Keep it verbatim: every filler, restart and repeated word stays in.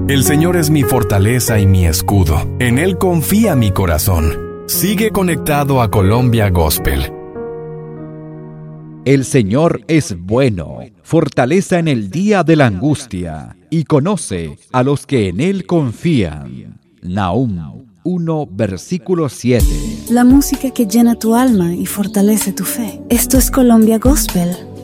El Señor es mi fortaleza y mi escudo. En Él confía mi corazón. Sigue conectado a Colombia Gospel. El Señor es bueno, fortaleza en el día de la angustia, y conoce a los que en Él confían. Nahum uno, versículo siete. La música que llena tu alma y fortalece tu fe. Esto es Colombia Gospel